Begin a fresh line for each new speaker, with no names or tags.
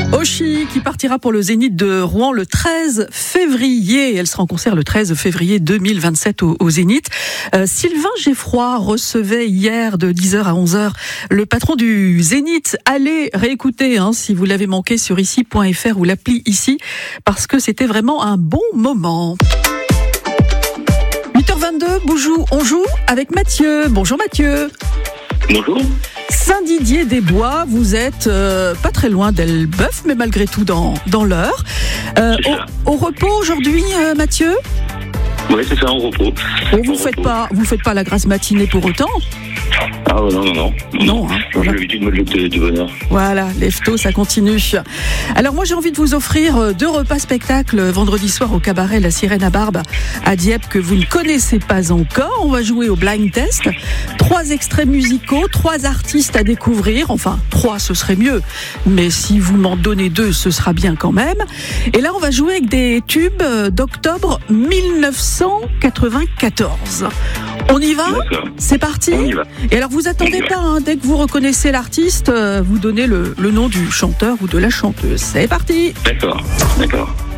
Oshi qui partira pour le Zénith de Rouen le 13 février. Elle sera en concert le 13 février 2027 au Zénith. Sylvain Geffroy recevait hier de 10h à 11h le patron du Zénith. Allez réécouter si vous l'avez manqué sur ici.fr ou l'appli ici, parce que c'était vraiment un bon moment. 8h22, on joue avec Mathieu. Bonjour Mathieu.
Bonjour.
Saint-Didier-des-Bois, vous êtes pas très loin d'Elbeuf, mais malgré tout dans l'heure. Au repos aujourd'hui, Mathieu ?
Oui, c'est ça, au repos.
Vous faites pas la grasse matinée pour autant ?
Ah non.
Non,
j'ai l'habitude de me lever de bonne heure.
Voilà, lève-tôt, ça continue. Alors moi, j'ai envie de vous offrir 2 repas spectacles vendredi soir au cabaret La Sirène à Barbe à Dieppe que vous ne connaissez pas encore. On va jouer au blind test. 3 extraits musicaux, 3 artistes à découvrir. Enfin, 3, ce serait mieux. Mais si vous m'en donnez 2, ce sera bien quand même. Et là, on va jouer avec des tubes d'octobre 1994. On y va ?
D'accord.
C'est parti ?
On y va.
Et alors vous attendez pas, dès que vous reconnaissez l'artiste, vous donnez le nom du chanteur ou de la chanteuse. C'est parti.
D'accord.